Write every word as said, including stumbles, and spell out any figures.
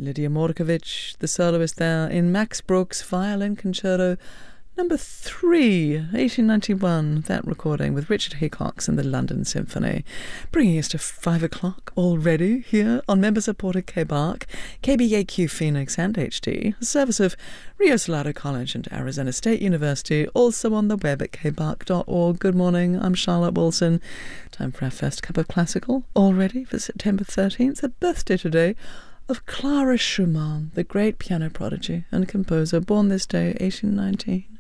Lydia Morkovich, the soloist there, in Max Bruch's Violin Concerto Number three, eighteen ninety-one, that recording with Richard Hickox and the London Symphony. Bringing us to five o'clock already here on member-supported K B A R C, K B A Q Phoenix and H D, a service of Rio Salado College and Arizona State University, also on the web at k b a r c dot org. Good morning, I'm Charlotte Wilson. Time for our first cup of classical already for September thirteenth, a birthday today of Clara Schumann, the great piano prodigy and composer, born this day, eighteen nineteen.